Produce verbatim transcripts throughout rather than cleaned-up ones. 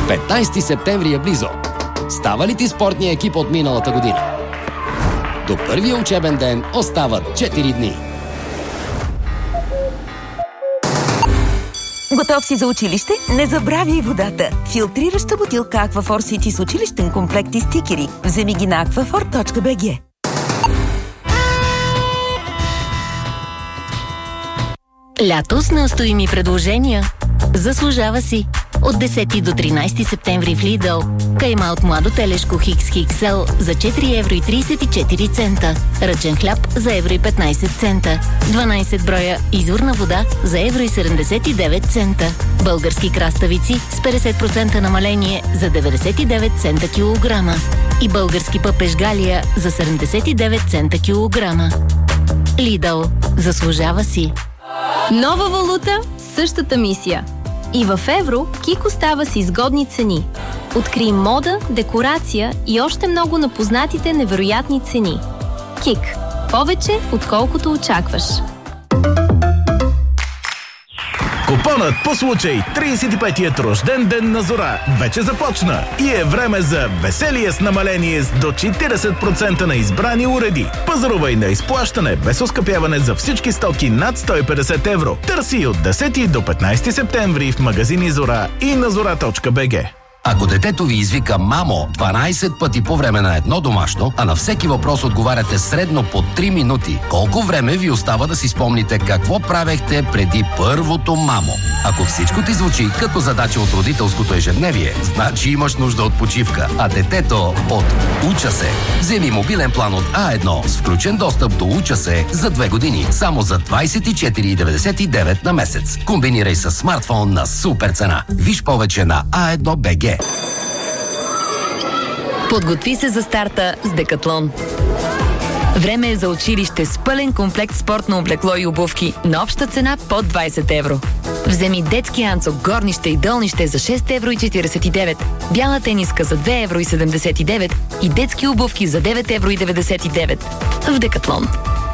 петнайсети септември е близо. Става ли ти спортния екип от миналата година? До първия учебен ден остават четири дни. Готов си за училище? Не забравяй водата. Филтрираща бутилка Aquaphor City с училищен комплект и стикери. Вземи ги на аквафор точка би джи. Лято с неустоими предложения. Заслужава си. От десети до тринайсети септември в Lidl. Кайма от младо телешко Хикс Хикс Ел за четири евро и трийсет и четири цента. Ръчен хляб за евро и петнайсет цента. дванайсет броя изворна вода за евро и седемдесет и девет цента. Български краставици с петдесет процента намаление за деветдесет и девет цента килограма. И български пъпеш Галия за седемдесет и девет цента килограма. Lidl. Заслужава си. Нова валута, същата мисия. И в евро Кик остава с изгодни цени. Открий мода, декорация и още много на познатите невероятни цени. Кик. Повече, отколкото очакваш. Купонът по случай трийсет и петият рожден ден на Зора вече започна и е време за веселие с намаление с до четирийсет процента на избрани уреди. Пазарувай на изплащане без оскъпяване за всички стоки над сто и петдесет евро. Търси от десети до петнайсети септември в магазини Зора и на зора точка би джи. Ако детето ви извика мамо дванайсет пъти по време на едно домашно, а на всеки въпрос отговаряте средно по три минути, колко време ви остава да си спомните какво правехте преди първото мамо? Ако всичко ти звучи като задача от родителското ежедневие, значи имаш нужда от почивка, а детето от Уча се. Вземи мобилен план от А едно с включен достъп до Уча се за две години, само за двайсет и четири деветдесет и девет на месец. Комбинирай с смартфон на супер цена. Виж повече на а едно точка би джи. Подготви се за старта с Декатлон. Време е за училище с пълен комплект спортно облекло и обувки на обща цена под двайсет евро. Вземи детски анцук, горнище и долнище за шест евро и четирийсет и девет, бяла тениска за две евро и седемдесет и девет и детски обувки за девет евро и деветдесет и девет. В Декатлон.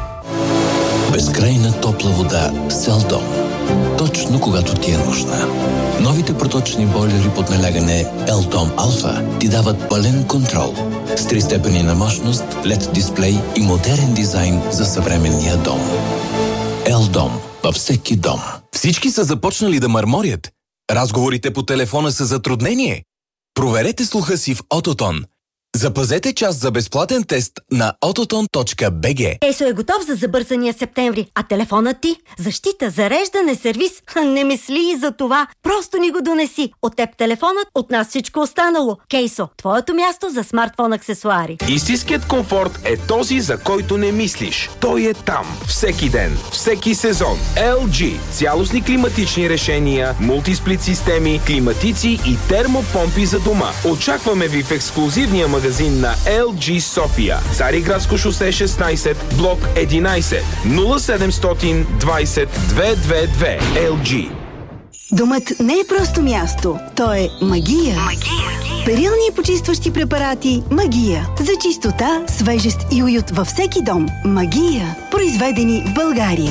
Безкрайна топла вода с цял дом. Точно когато ти е нужна. Новите проточни бойлери под налягане L-Dom Alpha ти дават пълен контрол. С три степени на мощност, лед дисплей и модерен дизайн за съвременния дом. L-Dom във всеки дом. Всички са започнали да мърморят. Разговорите по телефона са затруднение. Проверете слуха си в Autotone. Запазете час за безплатен тест на autotone точка би джи. Ейсо е готов за забързания септември, а телефонът ти? Защита, зареждане, сервис? Не мисли и за това. Просто ни го донеси. От теб телефонът, от нас всичко останало. Кейсо, твоето място за смартфон аксесуари. Истинският комфорт е този, за който не мислиш. Той е там. Всеки ден, всеки сезон. ел джи. Цялостни климатични решения, мултисплит системи, климатици и термопомпи за дома. Очакваме ви в ексклузивния магазин на ел джи София. Цариградско шосе шестнайсет, блок единайсет, нула седемстотин двайсет двеста двадесет и две. ел джи. Домът не е просто място, то е магия. Магия. Перилни и почистващи препарати Магия. За чистота, свежест и уют във всеки дом. Магия. Произведени в България.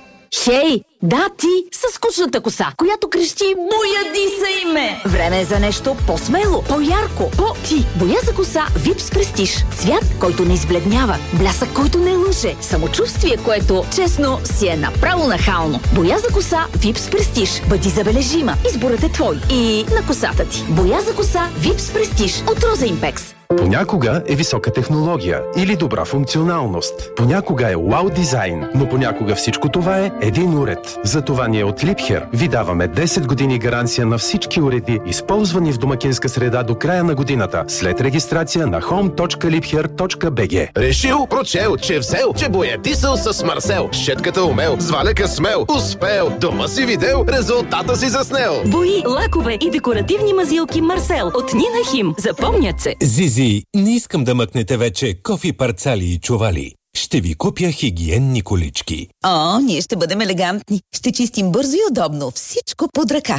Хей, да ти с скучната коса, която крещи "Бояди се име". Време е за нещо по-смело, по-ярко, по-ти. Боя за коса Випс Престиж. Цвят, който не избледнява, блясък, който не лъже, самочувствие, което, честно, си е направо нахално. Боя за коса Випс Престиж. Бъди забележима. Изборът е твой и на косата ти. Боя за коса Випс Престиж от Роза Импекс. Понякога е висока технология или добра функционалност. Понякога е вау дизайн, но понякога всичко това е един уред. Затова ние от Liebherr ви даваме десет години гаранция на всички уреди, използвани в домакинска среда до края на годината, след регистрация на home точка liebherr точка би джи. Решил, прочел, че взел, че боядисал с Марсел. Щетката умел, с валяка смел, успел, дома си видел, резултата си заснел. Бои, лакове и декоративни мазилки Марсел от Нина Хим. Запомнят се. Зизи, не искам да мъкнете вече кофи, парцали и чували. Ще ви купя хигиенни колички. О, ние ще бъдем елегантни. Ще чистим бързо и удобно. Всичко под ръка.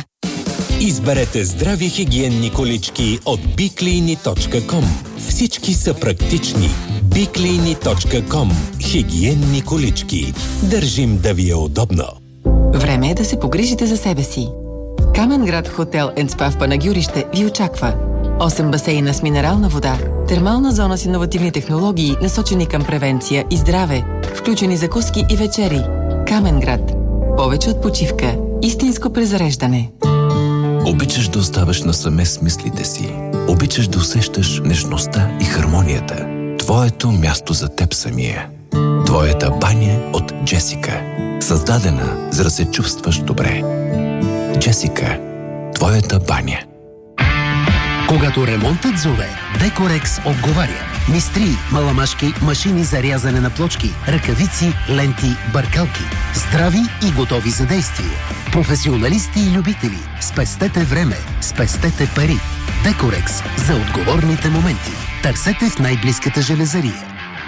Изберете здрави хигиенни колички от би клини точка ком. Всички са практични. би клини точка ком. Хигиенни колички. Държим да ви е удобно. Време е да се погрижите за себе си. Каменград хотел енд спа в Панагюрище ви очаква. осем басейна с минерална вода, термална зона с иновативни технологии, насочени към превенция и здраве, включени закуски и вечери. Каменград. Повече от почивка. Истинско презареждане. Обичаш да оставаш насаме с мислите си. Обичаш да усещаш нежността и хармонията. Твоето място за теб самия. Твоята баня от Джесика. Създадена, за да се чувстваш добре. Джесика. Твоята баня. Когато ремонтът зове, Декорекс отговаря. Мистри, маламашки, машини за рязане на плочки, ръкавици, ленти, бъркалки. Здрави и готови за действие. Професионалисти и любители. Спестете време, спестете пари. Декорекс за отговорните моменти. Търсете в най-близката железария.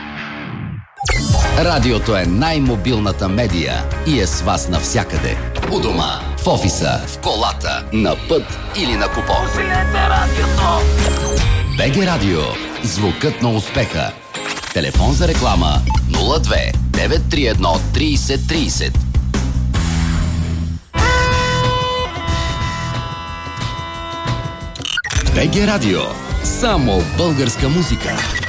Радиото е най-мобилната медия и е с вас навсякъде. У дома, в офиса, в колата, на път или на купон. БГ Радио. Звукът на успеха. Телефон за реклама нула две девет три едно трийсет трийсет. БГ Радио. Само българска музика.